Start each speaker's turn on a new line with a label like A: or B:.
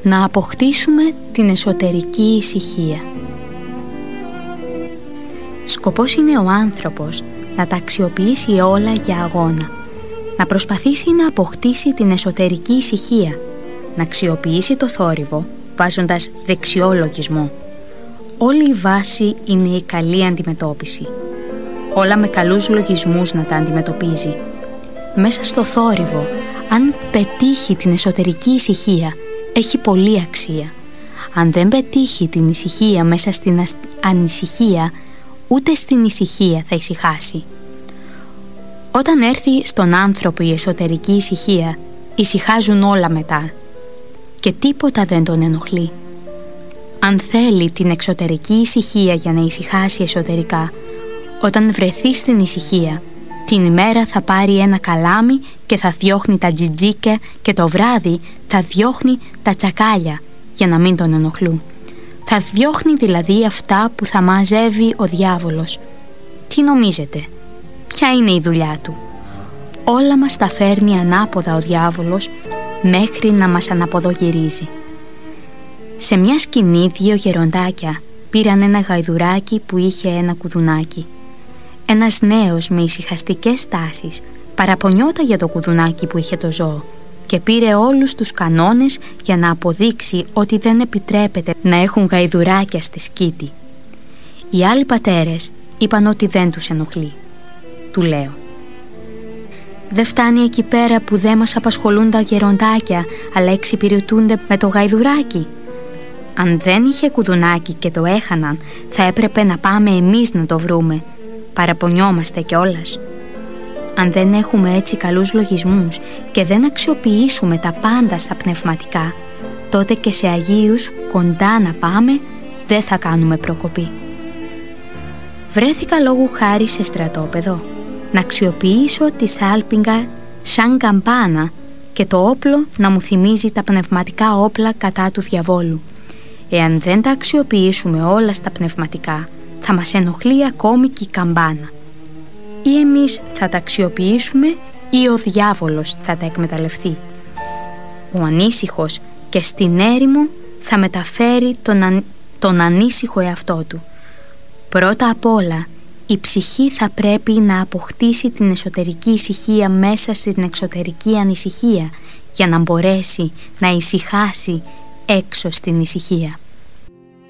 A: να αποκτήσουμε την εσωτερική ησυχία. Σκοπός είναι ο άνθρωπος να τα αξιοποιήσει όλα για αγώνα, να προσπαθήσει να αποκτήσει την εσωτερική ησυχία, να αξιοποιήσει το θόρυβο βάζοντας δεξιό λογισμό. Όλη η βάση είναι η καλή αντιμετώπιση. Όλα με καλούς λογισμούς να τα αντιμετωπίζει. Μέσα στο θόρυβο, αν πετύχει την εσωτερική ησυχία, έχει πολλή αξία. Αν δεν πετύχει την ησυχία μέσα στην ανησυχία, ούτε στην ησυχία θα ησυχάσει. Όταν έρθει στον άνθρωπο η εσωτερική ησυχία, ησυχάζουν όλα μετά και τίποτα δεν τον ενοχλεί. Αν θέλει την εξωτερική ησυχία για να ησυχάσει εσωτερικά, όταν βρεθεί στην ησυχία, την ημέρα θα πάρει ένα καλάμι και θα διώχνει τα τζιτζίκια και το βράδυ θα διώχνει τα τσακάλια για να μην τον ενοχλούν. Θα διώχνει δηλαδή αυτά που θα μαζεύει ο διάβολος. Τι νομίζετε, ποια είναι η δουλειά του? Όλα μας τα φέρνει ανάποδα ο διάβολος μέχρι να μας αναποδογυρίζει. Σε μια σκηνή 2 γεροντάκια πήραν ένα γαϊδουράκι που είχε ένα κουδουνάκι. Ένας νέος με ησυχαστικές τάσεις παραπονιόταν για το κουδουνάκι που είχε το ζώο και πήρε όλους τους κανόνες για να αποδείξει ότι δεν επιτρέπεται να έχουν γαϊδουράκια στη σκήτη. Οι άλλοι πατέρες είπαν ότι δεν τους ενοχλεί. Του λέω: δεν φτάνει εκεί πέρα που δεν μας απασχολούν τα γεροντάκια, αλλά εξυπηρετούνται με το γαϊδουράκι? Αν δεν είχε κουδουνάκι και το έχαναν, θα έπρεπε να πάμε εμείς να το βρούμε. Παραπονιόμαστε κιόλας. Αν δεν έχουμε έτσι καλούς λογισμούς και δεν αξιοποιήσουμε τα πάντα στα πνευματικά, τότε και σε Αγίους κοντά να πάμε δεν θα κάνουμε προκοπή. Βρέθηκα λόγου χάρη σε στρατόπεδο να αξιοποιήσω τη σάλπιγγα σαν καμπάνα και το όπλο να μου θυμίζει τα πνευματικά όπλα κατά του διαβόλου. Εάν δεν τα αξιοποιήσουμε όλα στα πνευματικά, θα μας ενοχλεί ακόμη και η καμπάνα. Ή εμείς θα τα αξιοποιήσουμε ή ο διάβολος θα τα εκμεταλλευτεί. Ο ανήσυχος και στην έρημο θα μεταφέρει τον ανήσυχο εαυτό του. Πρώτα απ' όλα, η ψυχή θα πρέπει να αποκτήσει την εσωτερική ησυχία μέσα στην εξωτερική ανησυχία για να μπορέσει να ησυχάσει έξω στην ησυχία.